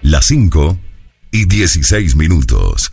Las 5:16.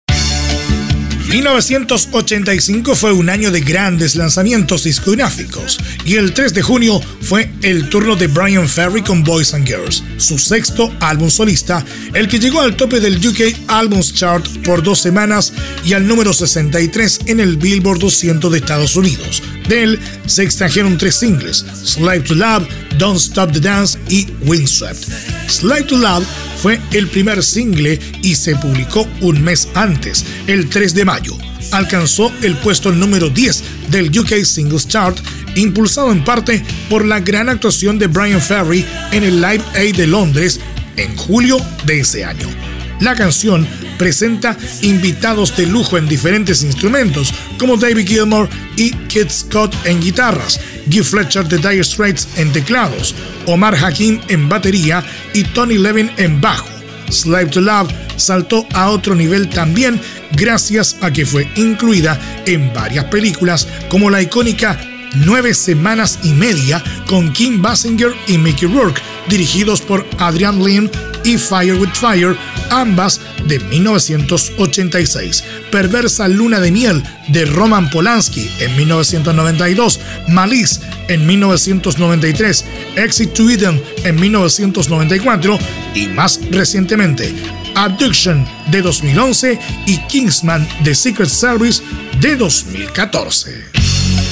1985 fue un año de grandes lanzamientos discográficos y el 3 de junio fue el turno de Bryan Ferry con Boys and Girls, su sexto álbum solista, el que llegó al tope del UK Albums Chart por 2 semanas y al número 63 en el Billboard 200 de Estados Unidos. De él se extrajeron 3 singles: Slave to Love, Don't Stop the Dance y Windswept. Slave to Love fue el primer single y se publicó un mes antes, el 3 de mayo. Alcanzó el puesto número 10 del UK Singles Chart, impulsado en parte por la gran actuación de Bryan Ferry en el Live Aid de Londres en julio de ese año. La canción presenta invitados de lujo en diferentes instrumentos, como David Gilmour y Keith Scott en guitarras, Guy Fletcher de Dire Straits en teclados, Omar Hakim en batería y Tony Levin en bajo. Slave to Love saltó a otro nivel también gracias a que fue incluida en varias películas, como la icónica 9 semanas y media con Kim Basinger y Mickey Rourke, dirigidos por Adrian Lyne, y Fire with Fire, ambas de 1986. Perversa Luna de Miel de Roman Polanski en 1992, Malice en 1993, Exit to Eden en 1994 y más recientemente Abduction de 2011 y Kingsman de Secret Service de 2014.